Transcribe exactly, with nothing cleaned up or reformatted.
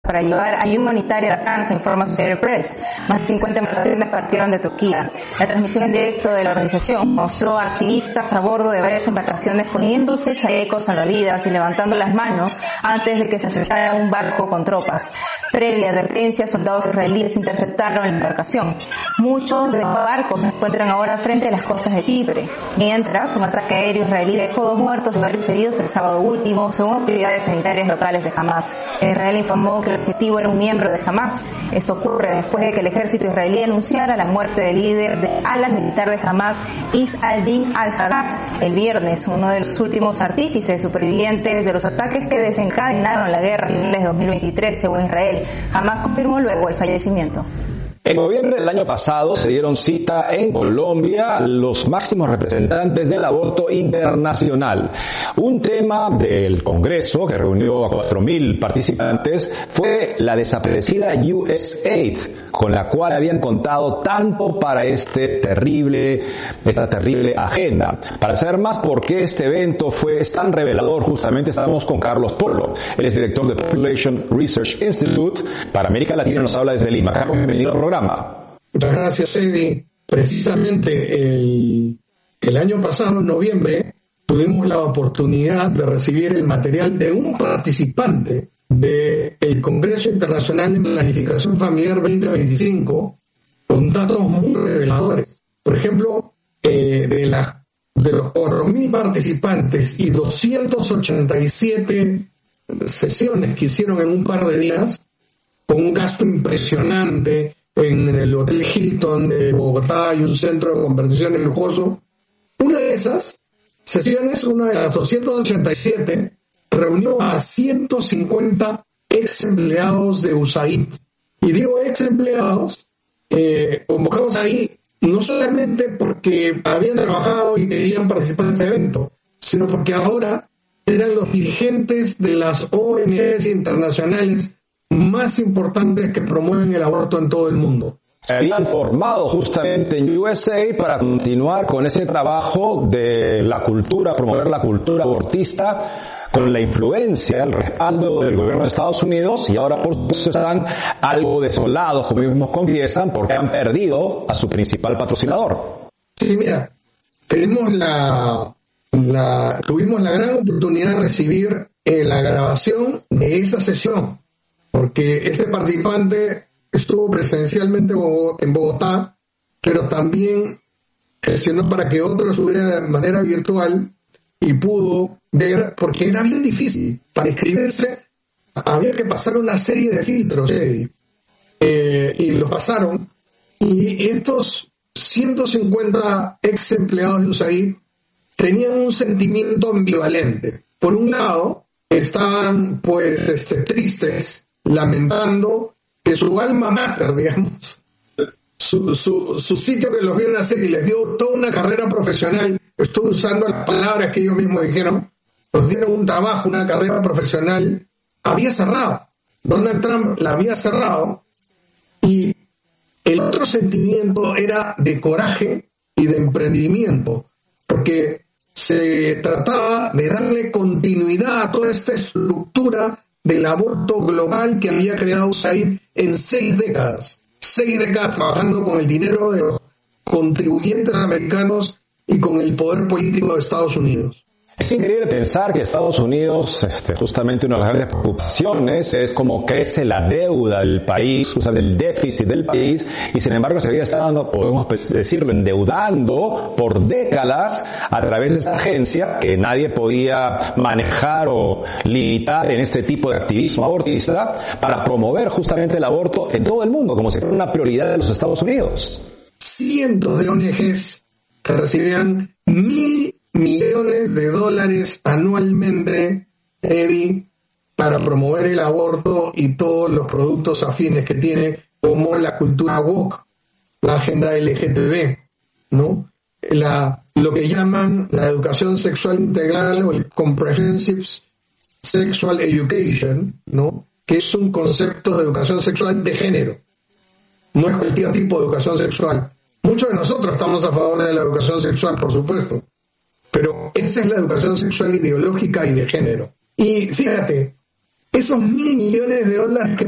para llevar ayuda humanitaria a la franja, informa Associated Press. Más de cincuenta embarcaciones partieron de Turquía. La transmisión en directo de la organización mostró a activistas a bordo de varias embarcaciones poniéndose chalecos salvavidas y levantando las manos antes de que se acercara un barco con tropas. Previa advertencia, soldados israelíes interceptaron la embarcación. Muchos de los barcos se encuentran ahora frente a las costas de Chipre. Mientras, un ataque aéreo israelí dejó dos muertos y varios heridos el sábado último, según autoridades sanitarias locales de Hamas. Israel informó que el objetivo era un miembro de Hamas. Esto ocurre después de que el ejército israelí anunciara la muerte del líder de ala militar de Hamas, Is al-Din al-Haddad, el viernes, uno de los últimos artífices supervivientes de los ataques que desencadenaron la guerra en el dos mil veintitrés, según Israel. Hamas confirmó luego el fallecimiento. En noviembre del año pasado se dieron cita en Colombia los máximos representantes del aborto internacional. Un tema del Congreso que reunió a cuatro mil participantes fue la desaparecida U S A I D, con la cual habían contado tanto para este terrible, esta terrible agenda. Para saber más por qué este evento fue es tan revelador, justamente estamos con Carlos Polo. Él es director de Population Research Institute para América Latina y nos habla desde Lima. Carlos, bienvenido al programa. Muchas gracias, Eddie. Precisamente el, el año pasado, en noviembre, tuvimos la oportunidad de recibir el material de un participante del Congreso Internacional de Planificación Familiar veinte veinticinco, con datos muy reveladores. Por ejemplo, eh, de, la, de los cuatro mil participantes y doscientas ochenta y siete sesiones que hicieron en un par de días, con un gasto impresionante en el Hotel Hilton de Bogotá y un centro de conversaciones lujoso. Una de esas sesiones, una de las doscientas ochenta y siete, reunió a ciento cincuenta ex empleados de U S A I D. Y digo ex empleados, eh, convocados ahí no solamente porque habían trabajado y querían participar de ese evento, sino porque ahora eran los dirigentes de las O N Ges internacionales más importantes que promueven el aborto en todo el mundo. Se habían formado justamente en U S A I D para continuar con ese trabajo de la cultura, promover la cultura abortista, con la influencia, el respaldo del gobierno de Estados Unidos, y ahora por supuesto están algo desolados, como ellos mismos confiesan, porque han perdido a su principal patrocinador. Sí, mira, tenemos la, la tuvimos la gran oportunidad de recibir eh, la grabación de esa sesión, porque este participante estuvo presencialmente en Bogotá, pero también gestionó para que otros estuvieran de manera virtual y pudo ver, porque era bien difícil. Para inscribirse había que pasar una serie de filtros, eh, eh, y los pasaron, y estos ciento cincuenta ex empleados de U S A I D tenían un sentimiento ambivalente. Por un lado, estaban pues este, tristes, lamentando que su alma mater, digamos, su, su, su sitio que los vio nacer y les dio toda una carrera profesional, estuve usando las palabras que ellos mismos dijeron, nos dieron un trabajo, una carrera profesional, había cerrado. Donald Trump la había cerrado, y el otro sentimiento era de coraje y de emprendimiento, porque se trataba de darle continuidad a toda esta estructura del aborto global que había creado U S A I D en seis décadas. Seis décadas trabajando con el dinero de los contribuyentes americanos y con el poder político de Estados Unidos. Es increíble pensar que Estados Unidos, este, justamente una de las grandes preocupaciones es cómo crece la deuda del país, o sea, el déficit del país, y sin embargo se había estado, podemos decirlo, endeudando por décadas a través de esta agencia que nadie podía manejar o limitar en este tipo de activismo abortista para promover justamente el aborto en todo el mundo, como si fuera una prioridad de los Estados Unidos. Cientos de O N Ges que recibían mil millones de dólares anualmente, Eddie, para promover el aborto y todos los productos afines que tiene, como la cultura woke, la agenda L G B T, ¿no? La, lo que llaman la educación sexual integral o el Comprehensive Sexual Education, ¿no? Que es un concepto de educación sexual de género. No es cualquier tipo de educación sexual. Muchos de nosotros estamos a favor de la educación sexual, por supuesto, pero esa es la educación sexual ideológica y de género. Y fíjate, esos mil millones de dólares que